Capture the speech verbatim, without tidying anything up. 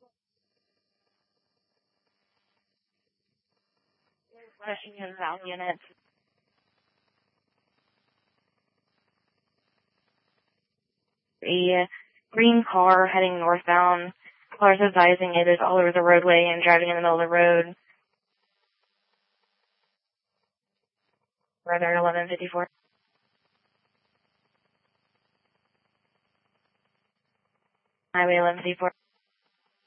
Washington South units. A green car heading northbound. Cars advising it is all over the roadway and driving in the middle of the road. Northern eleven fifty-four. Highway eleven fifty-four.